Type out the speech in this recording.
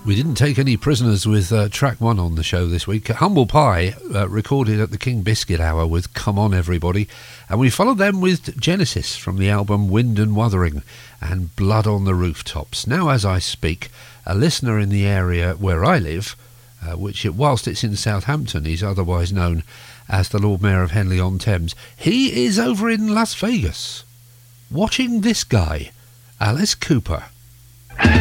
We didn't take any prisoners with track one on the show this week. Humble Pie recorded at the King Biscuit Hour with Come On Everybody, and we followed them with Genesis from the album Wind and Wuthering and Blood on the Rooftops. Now as I speak, a listener in the area where I live, which whilst it's in Southampton is otherwise known as the Lord Mayor of Henley-on-Thames, he is over in Las Vegas watching this guy, Alice Cooper.